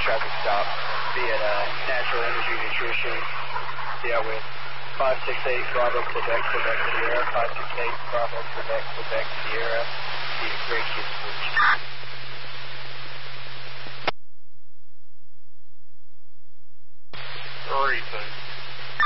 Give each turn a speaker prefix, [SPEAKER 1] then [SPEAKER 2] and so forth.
[SPEAKER 1] traffic stop. Be at Natural Energy Nutrition. Yeah, with 568 Bravo, Quebec, Quebec, Sierra. 568 Bravo, Quebec, Quebec, Sierra. Be a great kid solution.
[SPEAKER 2] Everything.